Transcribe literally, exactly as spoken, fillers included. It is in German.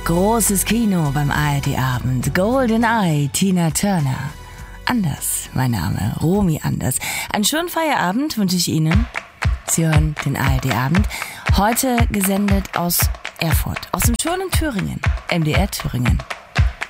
Großes Kino beim A R D-Abend. GoldenEye, Tina Turner. Anders, mein Name, Romy Anders. Einen schönen Feierabend wünsche ich Ihnen. Sie hören den A R D-Abend. Heute gesendet aus Erfurt, aus dem schönen Thüringen, M D R Thüringen.